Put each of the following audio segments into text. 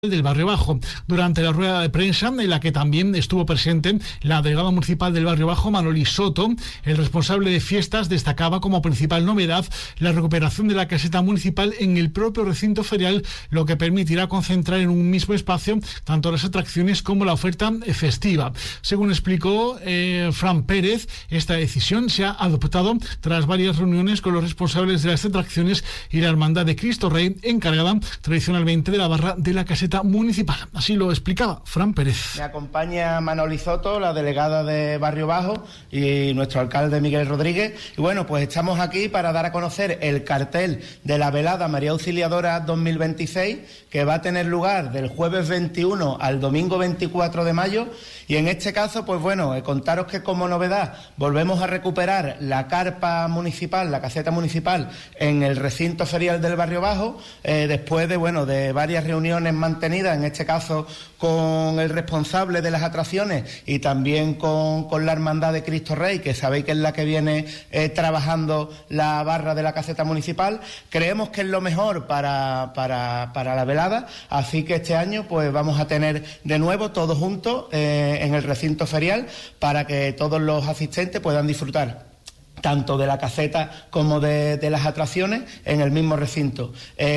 del Barrio Bajo. Durante la rueda de prensa, en la que también estuvo presente la delegada municipal del Barrio Bajo, Manoli Soto, el responsable de fiestas destacaba como principal novedad la recuperación de la caseta municipal en el propio recinto ferial, lo que permitirá concentrar en un mismo espacio tanto las atracciones como la oferta festiva. Según explicó Fran Pérez, esta decisión se ha adoptado tras varias reuniones con los responsables de las atracciones y la Hermandad de Cristo Rey, encargada tradicionalmente de la barra de la caseta municipal. Así lo explicaba Fran Pérez. Me acompaña Manoli Soto, la delegada de Barrio Bajo, y nuestro alcalde Miguel Rodríguez. Y bueno, pues estamos aquí para dar a conocer el cartel de la velada María Auxiliadora 2026, que va a tener lugar del jueves 21 al domingo 24 de mayo. Y en este caso, pues bueno, contaros que como novedad volvemos a recuperar la carpa municipal, la caseta municipal, en el recinto ferial del Barrio Bajo, después de varias reuniones mantenidas, en este caso con el responsable de las atracciones y también con la Hermandad de Cristo Rey, que sabéis que es la que viene trabajando la barra de la caseta municipal. Creemos que es lo mejor para la velada, así que este año pues vamos a tener de nuevo todos juntos en el recinto ferial para que todos los asistentes puedan disfrutar tanto de la caseta como de las atracciones en el mismo recinto.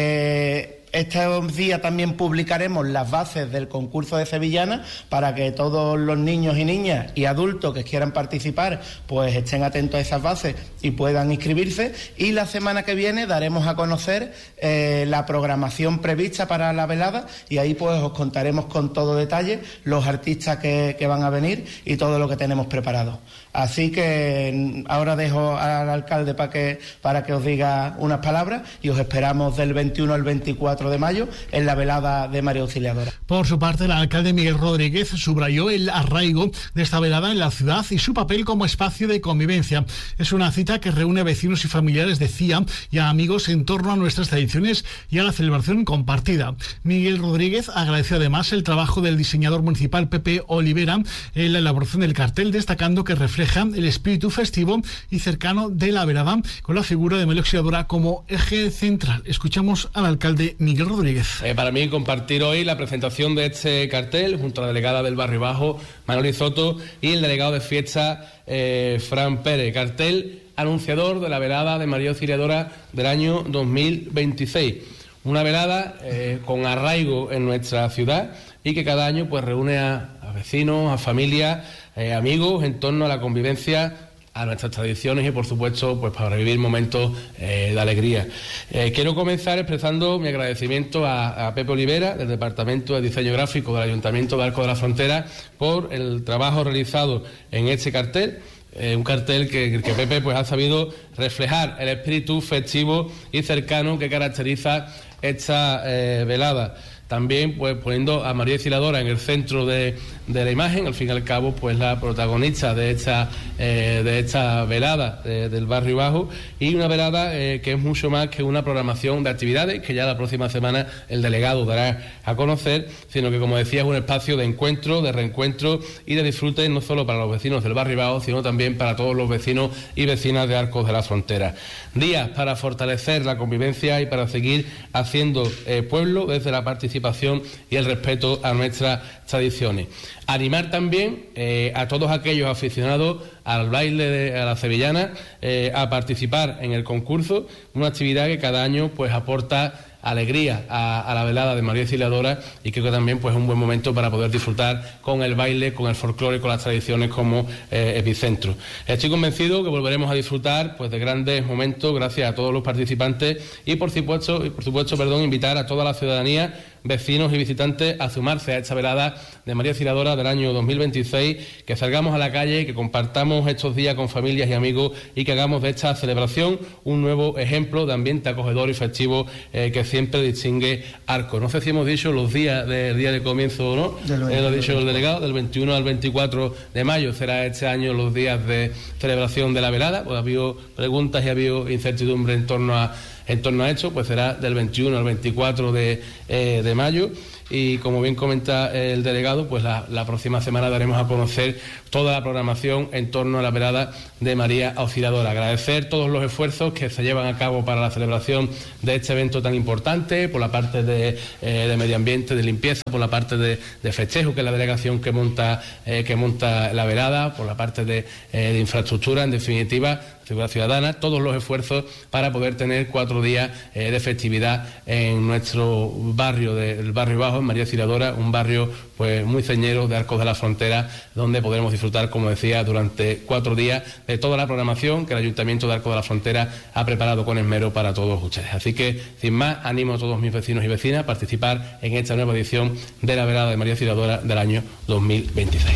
Este día también publicaremos las bases del concurso de Sevillana para que todos los niños y niñas y adultos que quieran participar pues estén atentos a esas bases y puedan inscribirse. Y la semana que viene daremos a conocer la programación prevista para la velada, y ahí pues os contaremos con todo detalle los artistas que van a venir y todo lo que tenemos preparado. Así que ahora dejo al alcalde para que os diga unas palabras, y os esperamos del 21 al 24 de mayo en la velada de María Auxiliadora. Por su parte, el alcalde Miguel Rodríguez subrayó el arraigo de esta velada en la ciudad y su papel como espacio de convivencia. Es una cita que reúne a vecinos y familiares de CIA y a amigos en torno a nuestras tradiciones y a la celebración compartida. Miguel Rodríguez agradeció además el trabajo del diseñador municipal Pepe Olivera en la elaboración del cartel, destacando que refleja el espíritu festivo y cercano de la velada, con la figura de María Auxiliadora como eje central. Escuchamos al alcalde Miguel Rodríguez. Para mí compartir hoy la presentación de este cartel junto a la delegada del Barrio Bajo, Manoli Soto, y el delegado de fiesta, Fran Pérez. Cartel anunciador de la velada de María Auxiliadora del año 2026. Una velada con arraigo en nuestra ciudad y que cada año pues reúne a vecinos, a familias, amigos en torno a la convivencia, a nuestras tradiciones y por supuesto pues para revivir momentos de alegría. Quiero comenzar expresando mi agradecimiento a Pepe Olivera, del Departamento de Diseño Gráfico del Ayuntamiento de Arcos de la Frontera, por el trabajo realizado en este cartel. Un cartel que Pepe pues ha sabido reflejar el espíritu festivo y cercano que caracteriza esta velada. También pues poniendo a María Auxiliadora en el centro de la imagen, al fin y al cabo pues la protagonista de esta velada del Barrio Bajo, y una velada que es mucho más que una programación de actividades que ya la próxima semana el delegado dará a conocer, sino que, como decía, es un espacio de encuentro, de reencuentro y de disfrute, no solo para los vecinos del Barrio Bajo, sino también para todos los vecinos y vecinas de Arcos de la Frontera. Días para fortalecer la convivencia y para seguir haciendo pueblo desde la participación y el respeto a nuestras tradiciones. Animar también a todos aquellos aficionados al baile a la sevillana a participar en el concurso, una actividad que cada año pues aporta alegría a la velada de María Auxiliadora, y creo que también pues es un buen momento para poder disfrutar con el baile, con el folclore, con las tradiciones como epicentro. Estoy convencido que volveremos a disfrutar pues de grandes momentos gracias a todos los participantes y por supuesto, invitar a toda la ciudadanía, vecinos y visitantes a sumarse a esta velada de María Auxiliadora del año 2026, que salgamos a la calle, que compartamos estos días con familias y amigos y que hagamos de esta celebración un nuevo ejemplo de ambiente acogedor y festivo que siempre distingue Arcos. No sé si hemos dicho los días del día de comienzo o no, lo ha dicho el delegado, del 21 al 24 de mayo será este año los días de celebración de la velada. Pues ha habido preguntas y ha habido incertidumbre en torno a esto, pues será del 21 al 24 de mayo. y como bien comenta el delegado, pues la próxima semana daremos a conocer toda la programación en torno a la velada de María Auxiliadora. Agradecer todos los esfuerzos que se llevan a cabo para la celebración de este evento tan importante, por la parte de medio ambiente, de limpieza, por la parte de festejo, que es la delegación que monta la velada, por la parte de infraestructura, en definitiva, seguridad ciudadana, todos los esfuerzos para poder tener 4 días de festividad en nuestro barrio, el barrio Bajo, en María Auxiliadora, un barrio pues muy ceñero de Arcos de la Frontera, donde podremos disfrutar, como decía, durante 4 días de toda la programación que el Ayuntamiento de Arcos de la Frontera ha preparado con esmero para todos ustedes. Así que, sin más, animo a todos mis vecinos y vecinas a participar en esta nueva edición de la velada de María Auxiliadora del año 2026.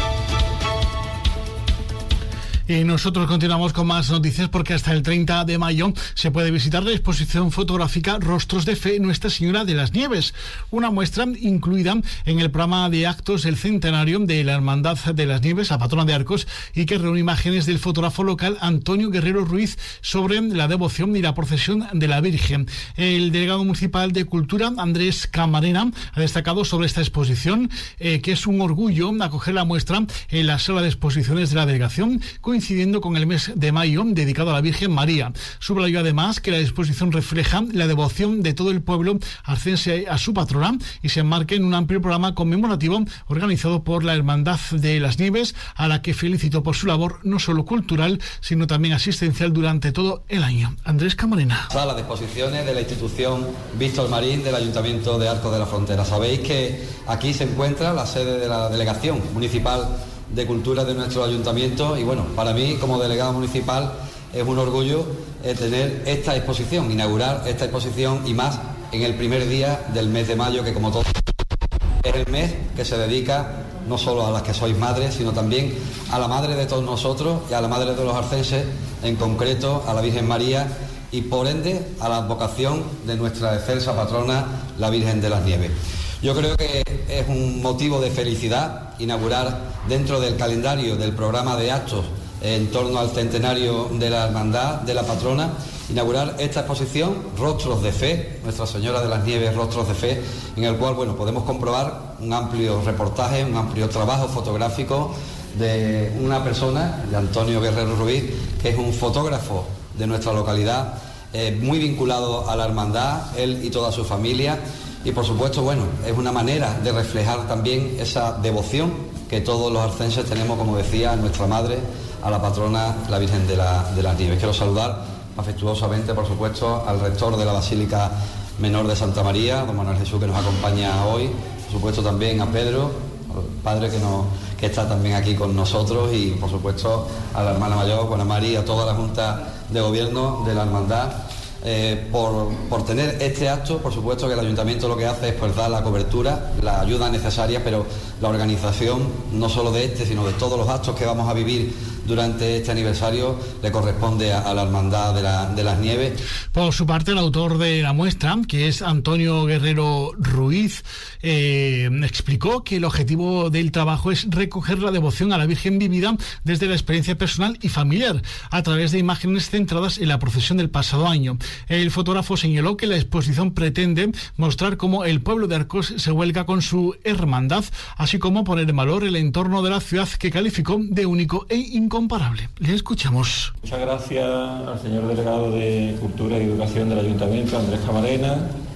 Y nosotros continuamos con más noticias porque hasta el 30 de mayo se puede visitar la exposición fotográfica Rostros de Fe Nuestra Señora de las Nieves, una muestra incluida en el programa de actos del centenario de la Hermandad de las Nieves, la patrona de Arcos, y que reúne imágenes del fotógrafo local Antonio Guerrero Ruiz sobre la devoción y la procesión de la Virgen. El delegado municipal de Cultura, Andrés Camarena, ha destacado sobre esta exposición que es un orgullo acoger la muestra en la sala de exposiciones de la delegación, coincidiendo con el mes de mayo dedicado a la Virgen María. Subrayó además que la exposición refleja la devoción de todo el pueblo arcense a su patrona y se enmarca en un amplio programa conmemorativo organizado por la Hermandad de las Nieves, a la que felicitó por su labor no solo cultural, sino también asistencial durante todo el año. Andrés Camarena. Sala de exposiciones de la institución Víctor Marín del Ayuntamiento de Arcos de la Frontera. Sabéis que aquí se encuentra la sede de la Delegación Municipal de Cultura de nuestro ayuntamiento y bueno, para mí como delegado municipal es un orgullo tener esta exposición, inaugurar esta exposición y más en el primer día del mes de mayo, que como todos es el mes que se dedica no solo a las que sois madres, sino también a la madre de todos nosotros y a la madre de los arcenses, en concreto a la Virgen María y por ende a la advocación de nuestra excelsa patrona, la Virgen de las Nieves. Yo creo que es un motivo de felicidad inaugurar dentro del calendario del programa de actos en torno al centenario de la Hermandad de la Patrona, inaugurar esta exposición Rostros de Fe, Nuestra Señora de las Nieves, Rostros de Fe, en el cual bueno, podemos comprobar un amplio reportaje, un amplio trabajo fotográfico de una persona, de Antonio Guerrero Ruiz, que es un fotógrafo de nuestra localidad, muy vinculado a la Hermandad, él y toda su familia. Y por supuesto, bueno, es una manera de reflejar también esa devoción que todos los arcenses tenemos, como decía, a nuestra madre, a la patrona, la Virgen de las Nieves. Quiero saludar afectuosamente, por supuesto, al rector de la Basílica Menor de Santa María, don Manuel Jesús, que nos acompaña hoy. Por supuesto también a Pedro, padre que está también aquí con nosotros, y por supuesto a la hermana mayor, Juana María, a toda la Junta de Gobierno de la Hermandad. Por tener este acto, por supuesto que el ayuntamiento lo que hace es pues dar la cobertura, la ayuda necesaria, pero la organización no solo de este, sino de todos los actos que vamos a vivir durante este aniversario le corresponde a la Hermandad de las Nieves. Por su parte, el autor de la muestra, que es Antonio Guerrero Ruiz, explicó que el objetivo del trabajo es recoger la devoción a la Virgen vivida desde la experiencia personal y familiar, a través de imágenes centradas en la procesión del pasado año. El fotógrafo señaló que la exposición pretende mostrar cómo el pueblo de Arcos se vuelca con su hermandad, así como poner en valor el entorno de la ciudad que calificó de único e incomparable. Le escuchamos. Muchas gracias al señor delegado de Cultura y Educación del Ayuntamiento, Andrés Camarena,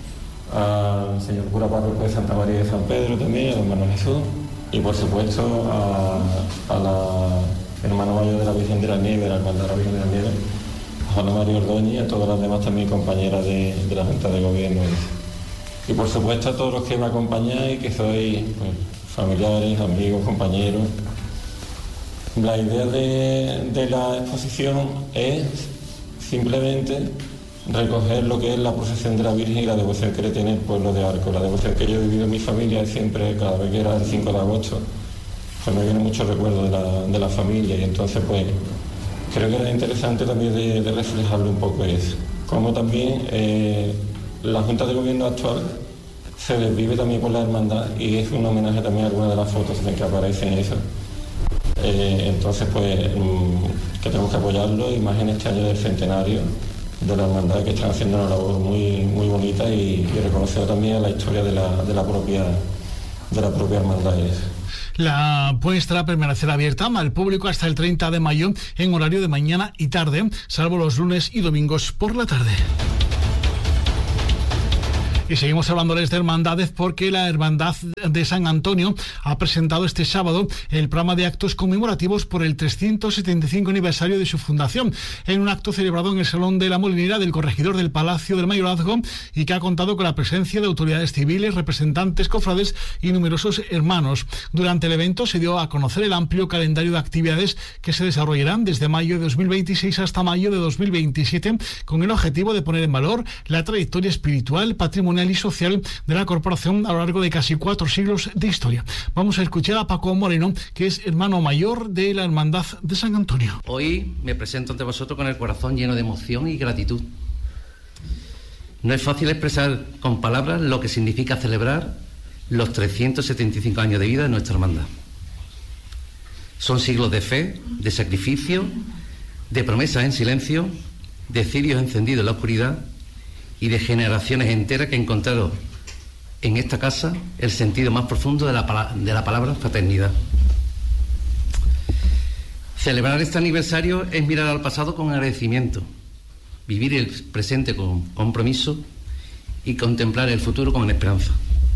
al señor cura párroco de Santa María de San Pedro también, a don Manuel Jesús, y por supuesto a la hermana mayor de la Virgen de las Nieves, la Hermandad de la Virgen de las Nieves, Juana María Ordóñez, y a todas las demás también compañeras de la Junta de Gobierno. Y por supuesto a todos los que me acompañáis, que sois pues, familiares, amigos, compañeros. La idea de la exposición es simplemente recoger lo que es la procesión de la Virgen y la devoción que le tiene el pueblo de Arcos. La devoción que yo he vivido en mi familia siempre, cada vez que era el 5 de agosto, pues me viene mucho recuerdo de la familia, y entonces pues creo que era interesante también de reflejarlo un poco eso. Como también la Junta de Gobierno actual se desvive también por la hermandad, y es un homenaje también a algunas de las fotos en que aparecen eso. Entonces pues que tenemos que apoyarlo, y más en este año del centenario, la hermandad, que están haciendo una labor muy, muy bonita y reconociendo también la historia de la propia hermandad. La muestra permanecerá abierta al público hasta el 30 de mayo en horario de mañana y tarde, salvo los lunes y domingos por la tarde. Y seguimos hablándoles de hermandades porque la Hermandad de San Antonio ha presentado este sábado el programa de actos conmemorativos por el 375 aniversario de su fundación, en un acto celebrado en el Salón de la Molinera del Corregidor del Palacio del Mayorazgo y que ha contado con la presencia de autoridades civiles, representantes, cofrades y numerosos hermanos. Durante el evento se dio a conocer el amplio calendario de actividades que se desarrollarán desde mayo de 2026 hasta mayo de 2027, con el objetivo de poner en valor la trayectoria espiritual, patrimonial y social de la corporación a lo largo de casi 4 siglos de historia. Vamos a escuchar a Paco Moreno, que es hermano mayor de la Hermandad de San Antonio. Hoy me presento ante vosotros con el corazón lleno de emoción y gratitud. No es fácil expresar con palabras lo que significa celebrar los 375 años de vida de nuestra hermandad. Son siglos de fe, de sacrificio, de promesas en silencio, de cirios encendidos en la oscuridad y de generaciones enteras que encontraron en esta casa el sentido más profundo de la palabra fraternidad. Celebrar este aniversario es mirar al pasado con agradecimiento, vivir el presente con compromiso y contemplar el futuro con esperanza.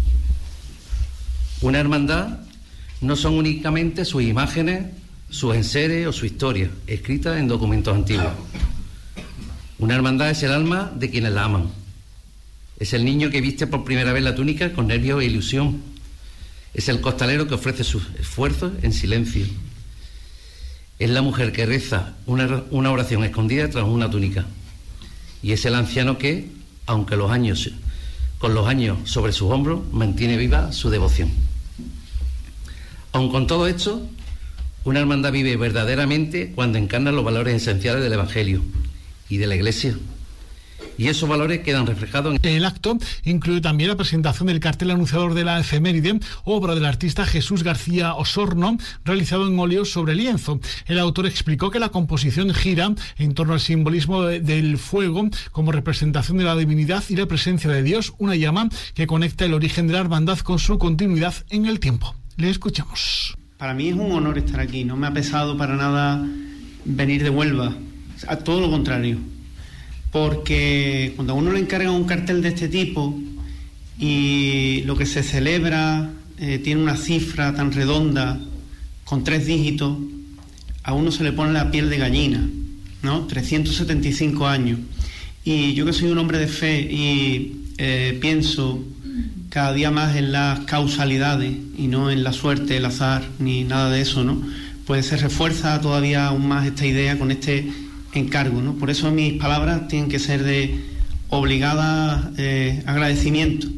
Una hermandad no son únicamente sus imágenes, sus enseres o su historia, escritas en documentos antiguos. Una hermandad es el alma de quienes la aman. Es el niño que viste por primera vez la túnica con nervios e ilusión. Es el costalero que ofrece sus esfuerzos en silencio. Es la mujer que reza una oración escondida tras una túnica. Y es el anciano que, aunque con los años sobre sus hombros, mantiene viva su devoción. Aun con todo esto, una hermandad vive verdaderamente cuando encarna los valores esenciales del Evangelio y de la Iglesia. Y esos valores quedan reflejados en el acto. Incluye también la presentación del cartel anunciador de la efeméride, obra del artista Jesús García Osorno, realizado en óleo sobre lienzo. El autor explicó que la composición gira en torno al simbolismo del fuego como representación de la divinidad y la presencia de Dios, una llama que conecta el origen de la hermandad con su continuidad en el tiempo. Le escuchamos. Para mí es un honor estar aquí, no me ha pesado para nada venir de Huelva, a todo lo contrario, porque cuando a uno le encarga un cartel de este tipo y lo que se celebra tiene una cifra tan redonda, con 3 dígitos, a uno se le pone la piel de gallina, ¿no? 375 años. Y yo que soy un hombre de fe y pienso cada día más en las causalidades y no en la suerte, el azar, ni nada de eso, ¿no? Pues se refuerza todavía aún más esta idea con este encargo, ¿no? Por eso mis palabras tienen que ser de obligado agradecimiento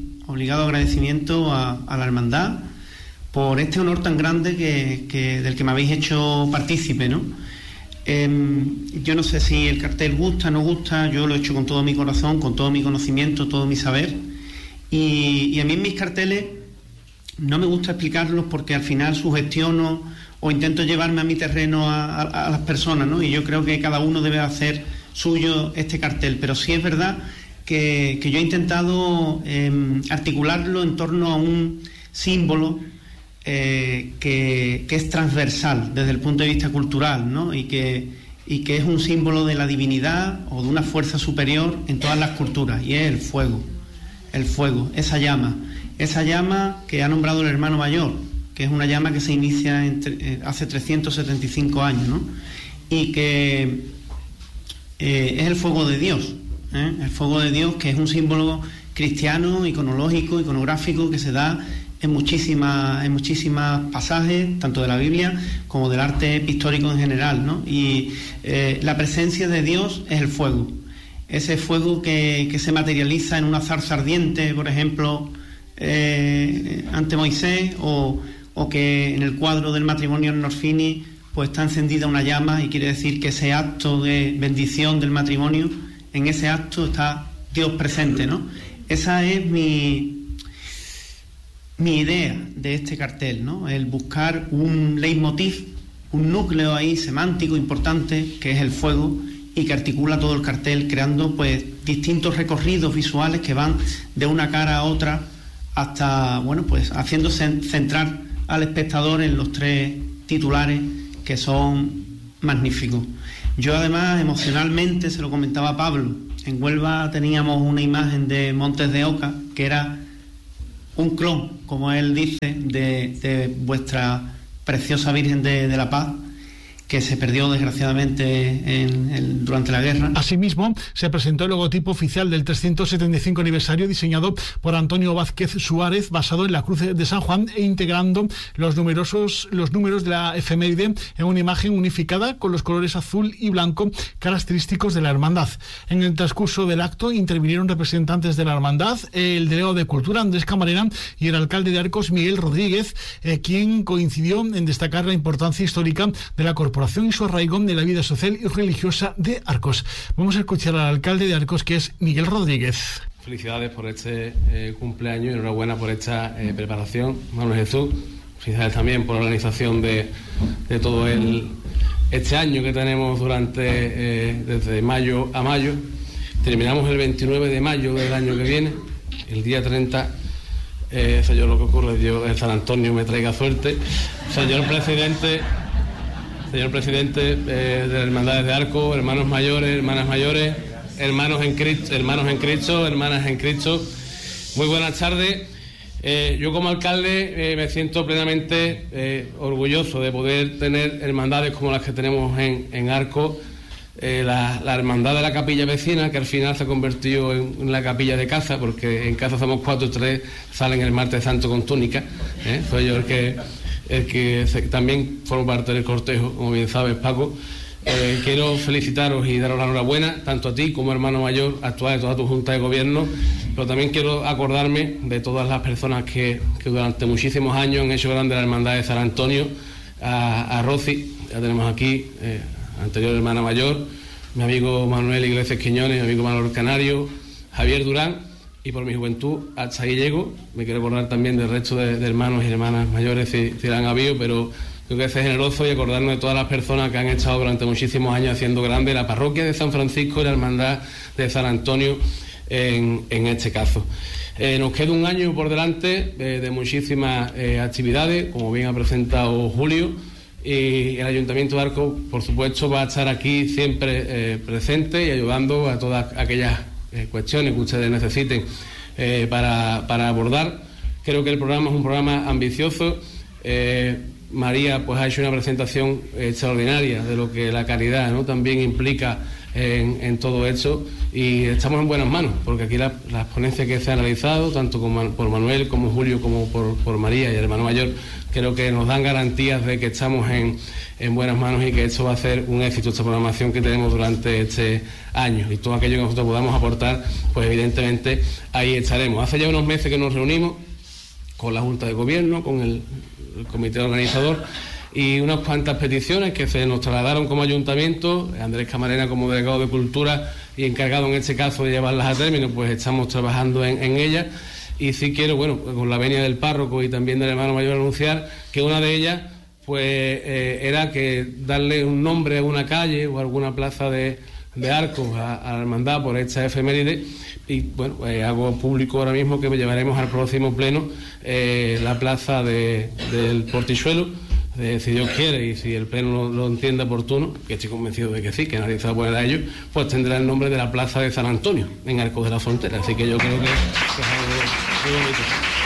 a la hermandad por este honor tan grande del que me habéis hecho partícipe, ¿no? Yo no sé si el cartel gusta, no gusta, yo lo he hecho con todo mi corazón, con todo mi conocimiento, todo mi saber, y a mí en mis carteles no me gusta explicarlos porque al final sugestiono o intento llevarme a mi terreno a las personas, ¿no? Y yo creo que cada uno debe hacer suyo este cartel, pero sí es verdad que yo he intentado articularlo en torno a un símbolo que es transversal desde el punto de vista cultural, ¿no? Y que es un símbolo de la divinidad o de una fuerza superior en todas las culturas, y es el fuego, esa llama que ha nombrado el hermano mayor, que es una llama que se inicia hace 375 años, ¿no? Y que es el fuego de Dios, el fuego de Dios, que es un símbolo cristiano, iconográfico, que se da en muchísimas pasajes, tanto de la Biblia como del arte pictórico en general, ¿no? Y la presencia de Dios es el fuego, ese fuego que se materializa en una zarza ardiente, por ejemplo, ante Moisés, o que en el cuadro del matrimonio en Norfini pues está encendida una llama, y quiere decir que ese acto de bendición del matrimonio, en ese acto está Dios presente, ¿no? Esa es mi idea de este cartel, ¿no? El buscar un leitmotiv, un núcleo ahí semántico importante, que es el fuego, y que articula todo el cartel, creando pues distintos recorridos visuales que van de una cara a otra hasta, bueno, pues haciéndose centrar al espectador en los 3 titulares que son magníficos. Yo además emocionalmente, se lo comentaba a Pablo, en Huelva teníamos una imagen de Montes de Oca que era un clon, como él dice, de vuestra preciosa Virgen de la Paz, que se perdió desgraciadamente durante la guerra. Asimismo, se presentó el logotipo oficial del 375 aniversario diseñado por Antonio Vázquez Suárez, basado en la Cruz de San Juan e integrando los números de la efeméride en una imagen unificada con los colores azul y blanco característicos de la hermandad. En el transcurso del acto intervinieron representantes de la hermandad, el delegado de Cultura Andrés Camarena y el alcalde de Arcos Miguel Rodríguez, quien coincidió en destacar la importancia histórica de la corporación y su arraigo de la vida social y religiosa de Arcos. Vamos a escuchar al alcalde de Arcos, que es Miguel Rodríguez. Felicidades por este cumpleaños y enhorabuena por esta preparación, Manuel Jesús. Felicidades también por la organización de todo este año que tenemos desde mayo a mayo. Terminamos el 29 de mayo del año que viene, el día 30. Señor, lo que ocurre, Dios, el San Antonio me traiga suerte. Señor presidente de las hermandades de Arcos, hermanos mayores, hermanas mayores, hermanos en Cristo, hermanas en Cristo, muy buenas tardes. Yo como alcalde me siento plenamente orgulloso de poder tener hermandades como las que tenemos en Arcos, la hermandad de la capilla vecina, que al final se ha convertido en la capilla de casa, porque en casa somos 4 y 3 salen el martes santo con túnica. Soy yo el que también formo parte del cortejo, como bien sabes, Paco. Quiero felicitaros y daros la enhorabuena, tanto a ti como hermano mayor actual de toda tu Junta de Gobierno, pero también quiero acordarme de todas las personas que durante muchísimos años han hecho grande la hermandad de San Antonio, a Rosy, ya tenemos aquí, anterior hermana mayor, mi amigo Manuel Iglesias Quiñones, mi amigo Manuel Canario, Javier Durán, y por mi juventud hasta ahí llego. Me quiero acordar también del resto de hermanos y hermanas mayores si la han habido, pero creo que es generoso y acordarnos de todas las personas que han estado durante muchísimos años haciendo grande la parroquia de San Francisco y la hermandad de San Antonio en este caso. Nos queda un año por delante de muchísimas actividades, como bien ha presentado Julio, y el Ayuntamiento de Arcos, por supuesto, va a estar aquí siempre presente y ayudando a todas aquellas cuestiones que ustedes necesiten para abordar. Creo que el programa es un programa ambicioso. María pues ha hecho una presentación extraordinaria de lo que la caridad, ¿no?, también implica en todo esto, y estamos en buenas manos, porque aquí las ponencias que se han realizado, tanto por Manuel como Julio como por María y el hermano mayor, creo que nos dan garantías de que estamos en buenas manos y que esto va a ser un éxito, esta programación que tenemos durante este año, y todo aquello que nosotros podamos aportar, pues evidentemente ahí estaremos. Hace ya unos meses que nos reunimos con la Junta de Gobierno, con el comité organizador, y unas cuantas peticiones que se nos trasladaron como ayuntamiento. Andrés Camarena, como delegado de Cultura y encargado en este caso de llevarlas a término, pues estamos trabajando en ellas. Y sí quiero, bueno, con la venia del párroco y también del hermano mayor, anunciar que una de ellas pues era que darle un nombre a una calle o a alguna plaza de Arcos a la hermandad por esta efeméride. Y bueno, hago público ahora mismo que llevaremos al próximo pleno la plaza del Portichuelo, si Dios quiere y si el pleno lo entiende oportuno, que estoy convencido de que sí, que nadie se va a poner a ello, pues tendrá el nombre de la plaza de San Antonio, en Arcos de la Frontera. Así que yo creo que es algo muy bonito.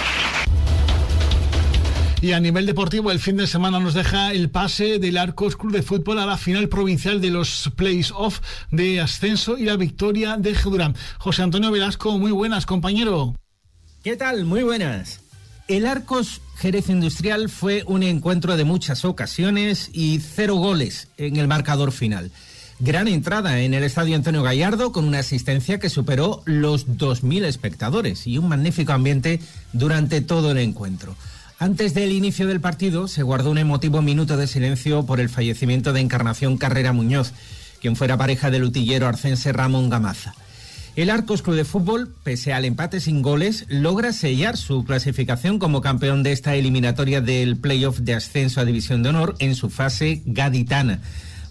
Y a nivel deportivo, el fin de semana nos deja el pase del Arcos Club de Fútbol a la final provincial de los Play-Off de ascenso y la victoria de Gedurán. José Antonio Velasco, muy buenas, compañero. ¿Qué tal? Muy buenas. El Arcos Jerez Industrial fue un encuentro de muchas ocasiones y 0 goles en el marcador final. Gran entrada en el estadio Antonio Gallardo, con una asistencia que superó los 2.000 espectadores y un magnífico ambiente durante todo el encuentro. Antes del inicio del partido se guardó un emotivo minuto de silencio por el fallecimiento de Encarnación Carrera Muñoz, quien fuera pareja del utillero arcense Ramón Gamaza. El Arcos Club de Fútbol, pese al empate sin goles, logra sellar su clasificación como campeón de esta eliminatoria del playoff de ascenso a División de Honor en su fase gaditana.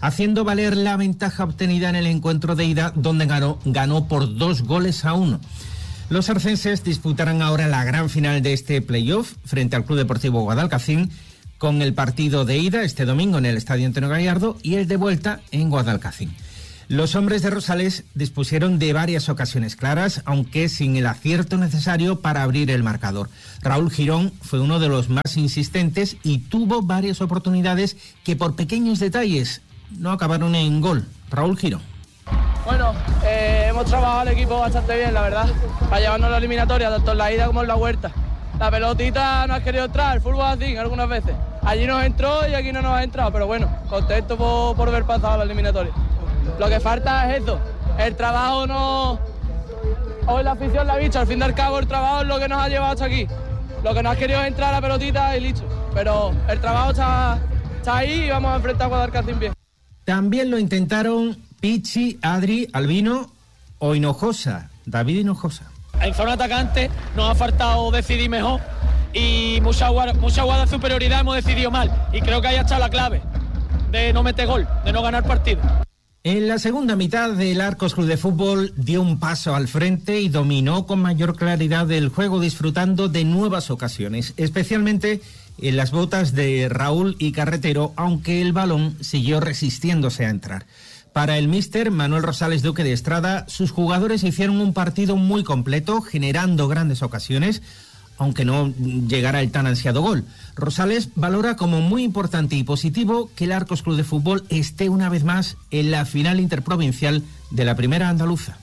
haciendo valer la ventaja obtenida en el encuentro de ida, donde ganó por 2-1. Los arcenses disputarán ahora la gran final de este playoff frente al Club Deportivo Guadalcacín, con el partido de ida este domingo en el Estadio Antonio Gallardo y el de vuelta en Guadalcacín. Los hombres de Rosales dispusieron de varias ocasiones claras, aunque sin el acierto necesario para abrir el marcador. Raúl Girón fue uno de los más insistentes y tuvo varias oportunidades que por pequeños detalles no acabaron en gol. Raúl Girón. Bueno, hemos trabajado el equipo bastante bien, la verdad, para llevarnos la eliminatoria, tanto en la ida como en la vuelta. La pelotita no ha querido entrar, el fútbol así algunas veces. Allí nos entró y aquí no nos ha entrado, pero bueno, contento por haber pasado la eliminatoria. Lo que falta es eso, el trabajo no... Hoy la afición la ha visto, al fin y al cabo el trabajo es lo que nos ha llevado hasta aquí. Lo que no ha querido es entrar a la pelotita y listo, pero el trabajo está ahí y vamos a enfrentar a Guadalcacín bien. También lo intentaron Pichi, Adri, Albino o Hinojosa, David Hinojosa. En zona atacante nos ha faltado decidir mejor y mucha jugada de superioridad hemos decidido mal y creo que ahí está la clave de no meter gol, de no ganar partido. En la segunda mitad, el Arcos Club de Fútbol dio un paso al frente y dominó con mayor claridad el juego, disfrutando de nuevas ocasiones, especialmente en las botas de Raúl y Carretero, aunque el balón siguió resistiéndose a entrar. Para el míster Manuel Rosales Duque de Estrada, sus jugadores hicieron un partido muy completo, generando grandes ocasiones, aunque no llegara el tan ansiado gol. Rosales valora como muy importante y positivo que el Arcos Club de Fútbol esté una vez más en la final interprovincial de la primera andaluza.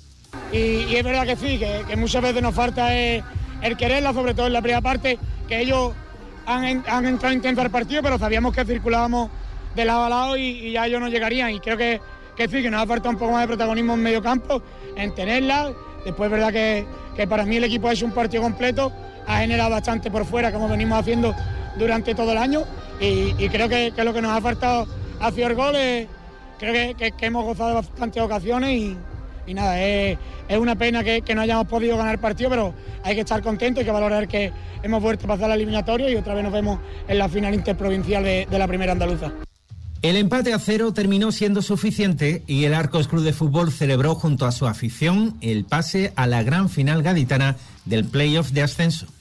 Y es verdad que sí, que muchas veces nos falta el quererla, sobre todo en la primera parte, que ellos han entrado a intentar el partido, pero sabíamos que circulábamos de lado a lado y ya ellos no llegarían. Y creo que sí, que nos ha faltado un poco más de protagonismo en medio campo, en tenerla. Después es verdad que para mí el equipo ha hecho un partido completo, ha generado bastante por fuera, como venimos haciendo durante todo el año, y creo que lo que nos ha faltado ha sido el gol. Creo que hemos gozado de bastantes ocasiones y nada, es una pena que no hayamos podido ganar el partido, pero hay que estar contentos y que valorar que hemos vuelto a pasar la eliminatoria y otra vez nos vemos en la final interprovincial de la primera andaluza. El empate a 0 terminó siendo suficiente y el Arcos Club de Fútbol celebró junto a su afición el pase a la gran final gaditana del playoff de ascenso.